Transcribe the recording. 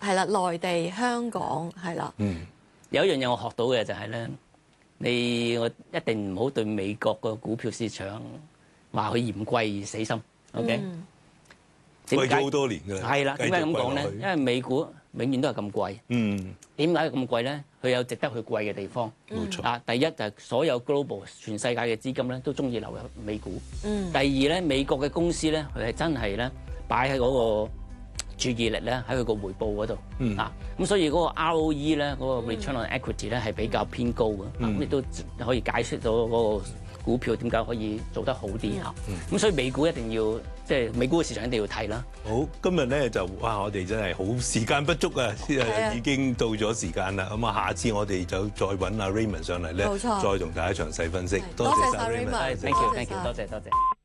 係啦，內地、香港係啦。 有一樣嘢我學到嘅就係咧，我一定唔好對美國個股票市場話佢嫌貴而死心。OK， 貴咗好多年㗎啦。 係啦，點解咁講咧？因為美股永遠都係咁貴。點解咁貴咧？佢有值得去貴嘅地方。 冇錯。 啊，第一就係所有 global 全世界嘅資金咧都中意流入美股。第二咧，美國嘅公司咧，佢係真係咧擺喺嗰個注意力咧喺佢個回報嗰度。咁所以嗰個 ROE 咧，嗰個 return on equity 咧係比較偏高嘅。咁亦都可以解釋到嗰個股票點解可以做得好啲嚇。咁所以美股一定要即係美股嘅市場一定要睇啦。 好，今日咧就哇，我哋真係好時間不足啊，已經到咗時間啦。咁啊，下次我哋就再揾阿 Raymond 上嚟咧，再同大家詳細分析。多謝晒 Raymond， Thank you，多謝。